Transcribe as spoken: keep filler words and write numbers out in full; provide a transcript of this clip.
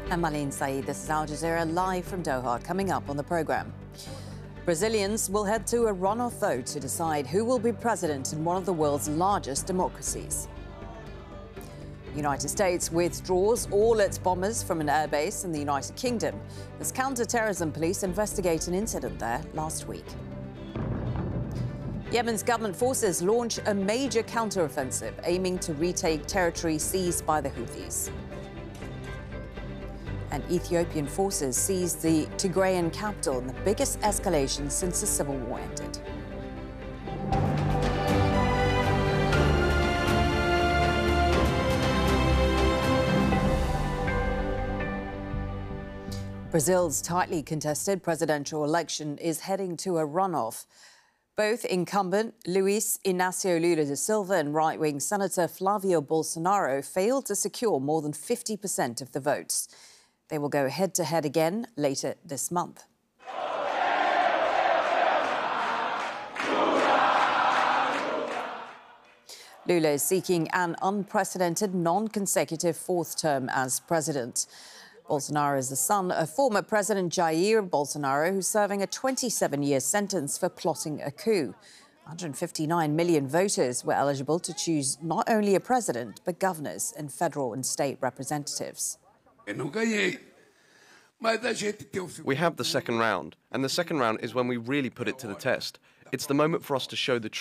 I'm Malin Saeed. This is Al Jazeera live from Doha. Coming up on the programme. Brazilians will head to a runoff vote to decide who will be president in one of the world's largest democracies. The United States withdraws all its bombers from an airbase in the United Kingdom as counter-terrorism police investigate an incident there last week. Yemen's government forces launch a major counter-offensive aiming to retake territory seized by the Houthis. And Ethiopian forces seized the Tigrayan capital in the biggest escalation since the civil war ended. Brazil's tightly contested presidential election is heading to a runoff. Both incumbent Luiz Inácio Lula da Silva and right-wing Senator Flávio Bolsonaro failed to secure more than fifty percent of the votes. They will go head-to-head again later this month. Lula is seeking an unprecedented non-consecutive fourth term as president. Bolsonaro is the son of former President Jair Bolsonaro, who's serving a twenty-seven-year sentence for plotting a coup. one hundred fifty-nine million voters were eligible to choose not only a president, but governors and federal and state representatives. We have the second round, and the second round is when we really put it to the test. It's the moment for us to show the